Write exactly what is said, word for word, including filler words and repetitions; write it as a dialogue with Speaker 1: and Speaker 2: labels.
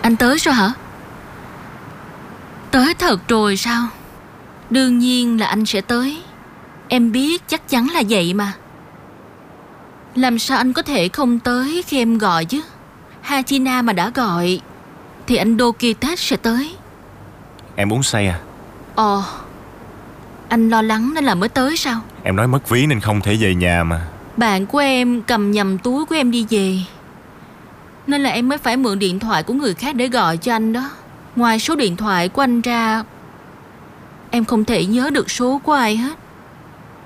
Speaker 1: Anh tới rồi hả? Tới thật rồi sao? Đương nhiên là anh sẽ tới. Em biết chắc chắn là vậy mà. Làm sao anh có thể không tới khi em gọi chứ? Hachina mà đã gọi thì anh Dokitech sẽ tới.
Speaker 2: Em uống say à?
Speaker 1: Ồ, anh lo lắng nên là mới tới sao?
Speaker 2: Em nói mất ví nên không thể về nhà mà.
Speaker 1: Bạn của em cầm nhầm túi của em đi về, nên là em mới phải mượn điện thoại của người khác để gọi cho anh đó. Ngoài số điện thoại của anh ra, em không thể nhớ được số của ai hết.